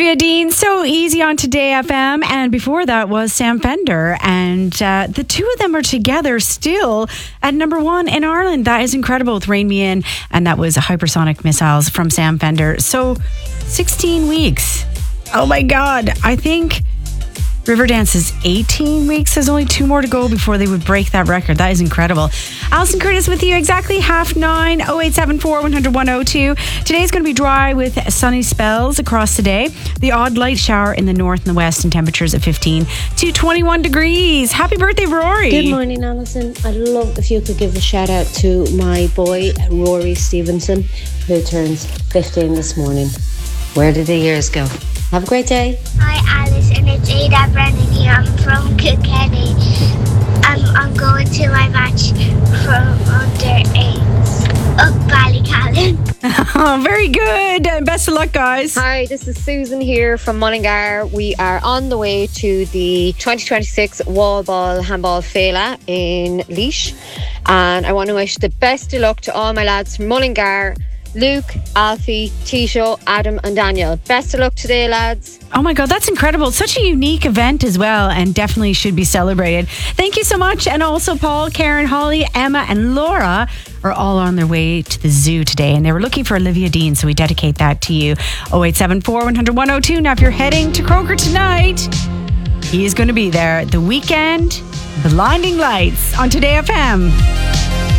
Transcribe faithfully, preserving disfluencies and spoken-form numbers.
Olivia Dean, So Easy on Today F M. And before that was Sam Fender. And uh, the two of them are together still at number one in Ireland. That is incredible with Rain Me In. And that was Hypersonic Missiles from Sam Fender. So sixteen weeks. Oh my God. I think Riverdance is eighteen weeks. There's only two more to go before they would break that record. That is incredible. Alison Curtis with you exactly half nine, oh eight seven four, one hundred, one oh two. Today's going to be dry with sunny spells across the day. The odd light shower in the north and the west and temperatures at fifteen to twenty-one degrees. Happy birthday, Rory. Good morning, Alison. I'd love if you could give a shout out to my boy, Rory Stevenson, who turns fifteen this morning. Where did the years go? Have a great day. Hi, Alice, and it's Ada Brennan here. I'm from Kilkenny. I'm, I'm going to my match from under eights up Ballycallan. Oh, very good. And best of luck, guys. Hi, this is Susan here from Mullingar. We are on the way to the twenty twenty-six Wall Ball Handball Fela in Laois. And I want to wish the best of luck to all my lads from Mullingar. Luke, Alfie, Tisho, Adam and Daniel. Best of luck today, lads. Oh my God, that's incredible. It's such a unique event as well and definitely should be celebrated. Thank you so much. And also Paul, Karen, Holly, Emma and Laura are all on their way to the zoo today and they were looking for Olivia Dean, so we dedicate that to you. oh eight seven four, one hundred, one oh two. Now if you're heading to Croker tonight, he is going to be there. The Weekend, Blinding Lights on Today F M.